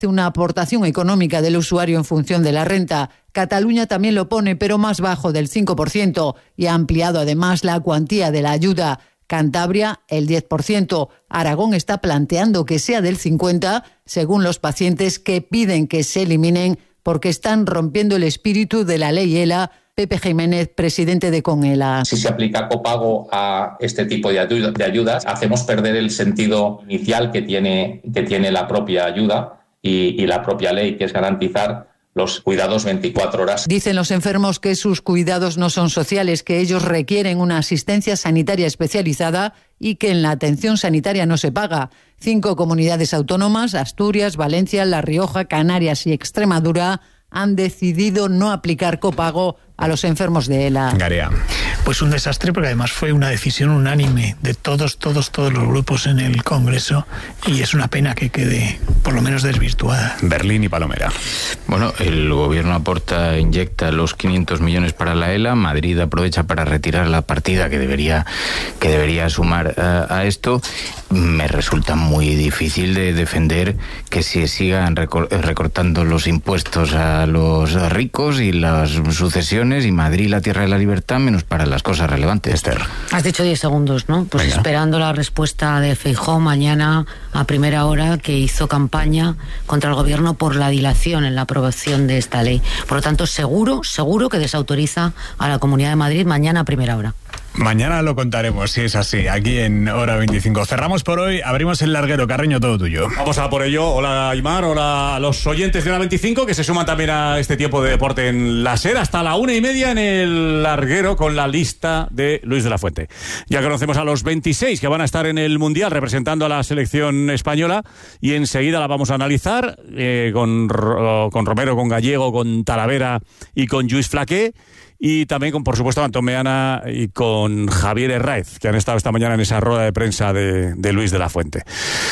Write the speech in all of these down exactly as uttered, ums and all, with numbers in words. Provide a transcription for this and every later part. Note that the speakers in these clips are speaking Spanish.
una aportación económica del usuario en función de la renta. Cataluña también lo pone, pero más bajo del cinco por ciento, y ha ampliado además la cuantía de la ayuda. Cantabria, el diez por ciento. Aragón está planteando que sea del cincuenta por ciento, según los pacientes que piden que se eliminen porque están rompiendo el espíritu de la ley ELA. Pepe Jiménez, presidente de CONELA. Si se aplica copago a este tipo de, ayuda, de ayudas, hacemos perder el sentido inicial que tiene, que tiene la propia ayuda y, y la propia ley, que es garantizar los cuidados veinticuatro horas. Dicen los enfermos que sus cuidados no son sociales, que ellos requieren una asistencia sanitaria especializada y que en la atención sanitaria no se paga. Cinco comunidades autónomas, Asturias, Valencia, La Rioja, Canarias y Extremadura, han decidido no aplicar copago a los enfermos de ELA. Garea. Pues un desastre, porque además fue una decisión unánime de todos, todos, todos los grupos en el Congreso, y es una pena que quede por lo menos desvirtuada. Berlín y Palomera. Bueno, el gobierno aporta, inyecta los quinientos millones para la ELA, Madrid aprovecha para retirar la partida que debería, que debería sumar a, a esto. Me resulta muy difícil de defender que se sigan recortando los impuestos a los ricos y las sucesiones, y Madrid, la tierra de la libertad, menos para las cosas relevantes. Esther. Has dicho diez segundos, ¿no? Pues Venga. Esperando la respuesta de Feijóo mañana a primera hora, que hizo campaña contra el gobierno por la dilación en la aprobación de esta ley. Por lo tanto, seguro, seguro que desautoriza a la Comunidad de Madrid mañana a primera hora. Mañana lo contaremos, si es así, aquí en Hora veinticinco. Cerramos por hoy, abrimos el larguero. Carreño, todo tuyo. Vamos a por ello. Hola, Aymar, hola a los oyentes de Hora veinticinco que se suman también a este tiempo de deporte en la SER hasta la una y media en el larguero con la lista de Luis de la Fuente. Ya conocemos a los veintiséis que van a estar en el Mundial representando a la selección española y enseguida la vamos a analizar eh, con, con Romero, con Gallego, con Talavera y con Lluís Flaqué. Y también con, por supuesto, Antón Meana y con Javier Herráez, que han estado esta mañana en esa rueda de prensa de, de Luis de la Fuente.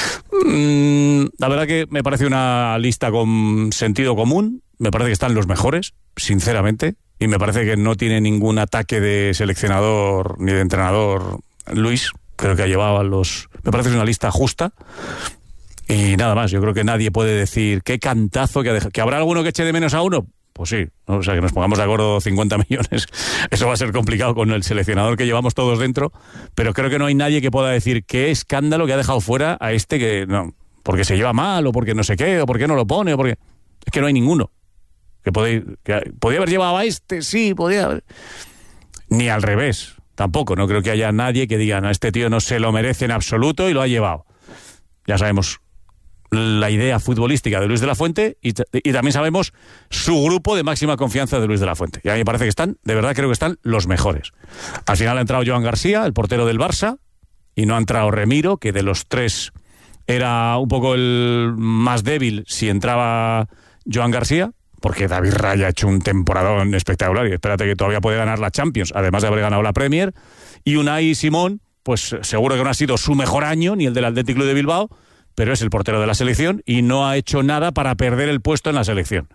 Mm, la verdad que me parece una lista con sentido común. Me parece que están los mejores, sinceramente. Y me parece que no tiene ningún ataque de seleccionador ni de entrenador Luis. Creo que ha llevado a los... Me parece que es una lista justa. Y nada más, yo creo que nadie puede decir qué cantazo que ha dejado. ¿Que habrá alguno que eche de menos a uno? Pues sí, ¿no? O sea, que nos pongamos de acuerdo cincuenta millones, eso va a ser complicado con el seleccionador que llevamos todos dentro, pero creo que no hay nadie que pueda decir qué escándalo que ha dejado fuera a este, que no, porque se lleva mal, o porque no sé qué, o porque no lo pone, o porque... Es que no hay ninguno. Que podía, que podía haber llevado a este, sí, podía haber... Ni al revés, tampoco, no creo que haya nadie que diga, no, este tío no se lo merece en absoluto y lo ha llevado. Ya sabemos la idea futbolística de Luis de la Fuente y, y también sabemos su grupo de máxima confianza de Luis de la Fuente. Y a mí me parece que están, de verdad creo que están los mejores. Al final ha entrado Joan García, el portero del Barça, y no ha entrado Remiro, que de los tres era un poco el más débil si entraba Joan García, porque David Raya ha hecho un temporadón espectacular y espérate que todavía puede ganar la Champions, además de haber ganado la Premier. Y Unai Simón, pues seguro que no ha sido su mejor año, ni el del Athletic Club de Bilbao, pero es el portero de la selección y no ha hecho nada para perder el puesto en la selección.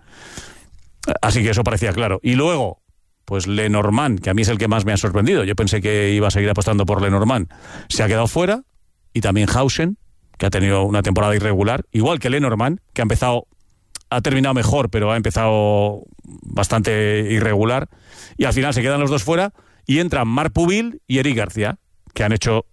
Así que eso parecía claro. Y luego, pues Lenormand, que a mí es el que más me ha sorprendido. Yo pensé que iba a seguir apostando por Lenormand. Se ha quedado fuera. Y también Hausen, que ha tenido una temporada irregular, igual que Lenormand, que ha empezado, ha terminado mejor, pero ha empezado bastante irregular. Y al final se quedan los dos fuera y entran Marc Pubil y Eric García, que han hecho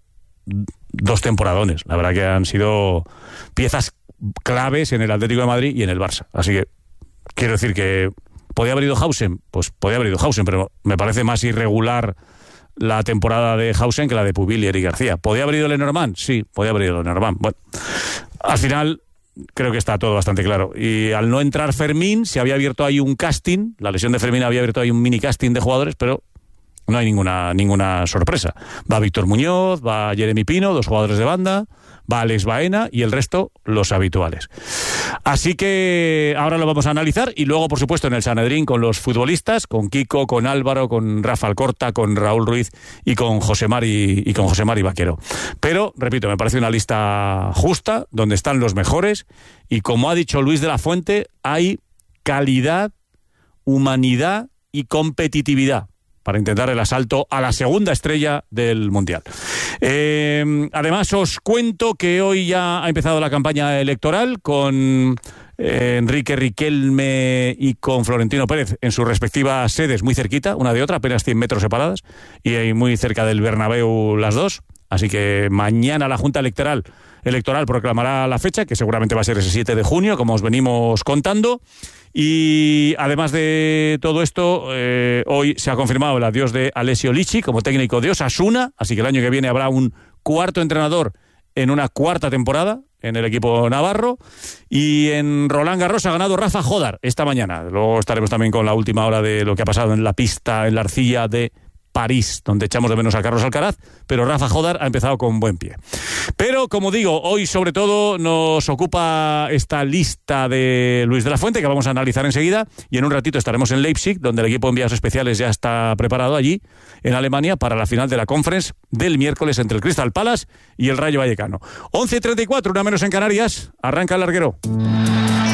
dos temporadones. La verdad que han sido piezas claves en el Atlético de Madrid y en el Barça. Así que quiero decir que ¿podía haber ido Hausen? Pues podía haber ido Hausen, pero me parece más irregular la temporada de Hausen que la de Pubil y Eric García. ¿Podía haber ido Lenormand? Sí, podía haber ido Lenormand. Bueno, al final creo que está todo bastante claro. Y al no entrar Fermín, se había abierto ahí un casting. La lesión de Fermín había abierto ahí un mini casting de jugadores, pero no hay ninguna ninguna sorpresa. Va Víctor Muñoz, va Jeremy Pino, dos jugadores de banda, va Alex Baena y el resto los habituales. Así que ahora lo vamos a analizar y luego, por supuesto, en el Sanedrín con los futbolistas, con Kiko, con Álvaro, con Rafa Alcorta, con Raúl Ruiz y con José Mari y con José Mari Vaquero. Pero, repito, me parece una lista justa, donde están los mejores y, como ha dicho Luis de la Fuente, hay calidad, humanidad y competitividad. para intentar el asalto a la segunda estrella del Mundial. Eh, además, os cuento que hoy ya ha empezado la campaña electoral con eh, Enrique Riquelme y con Florentino Pérez en sus respectivas sedes, muy cerquita, una de otra, apenas cien metros separadas, y ahí muy cerca del Bernabéu las dos. Así que mañana la Junta Electoral, electoral proclamará la fecha, que seguramente va a ser ese siete de junio, como os venimos contando. Y además de todo esto, eh, hoy se ha confirmado el adiós de Alessio Lici como técnico de Osasuna, así que el año que viene habrá un cuarto entrenador en una cuarta temporada en el equipo navarro. Y en Roland Garros ha ganado Rafa Jodar esta mañana. Luego estaremos también con la última hora de lo que ha pasado en la pista, en la arcilla de París, donde echamos de menos a Carlos Alcaraz, pero Rafa Jodar ha empezado con buen pie. Pero, como digo, hoy sobre todo nos ocupa esta lista de Luis de la Fuente, que vamos a analizar enseguida, y en un ratito estaremos en Leipzig, donde el equipo de enviados especiales ya está preparado allí, en Alemania, para la final de la Conference del miércoles entre el Crystal Palace y el Rayo Vallecano. once treinta y cuatro, una menos en Canarias, arranca el larguero.